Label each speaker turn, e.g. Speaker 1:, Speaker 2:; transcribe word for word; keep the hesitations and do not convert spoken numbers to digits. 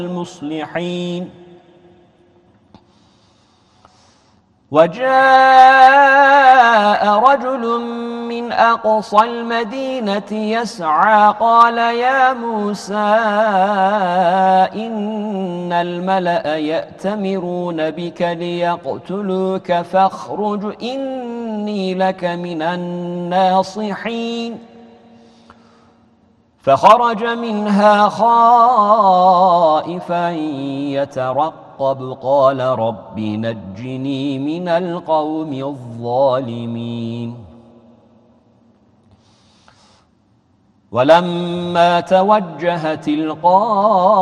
Speaker 1: المصلحين. وجاء رجل من أقصى المدينة يسعى قال يا موسى إن الملأ يأتمرون بك ليقتلوك فاخرج إني لك من الناصحين. فخرج منها خائفا يترقب قال رب نجني من القوم الظالمين. ولما توجه تلقاء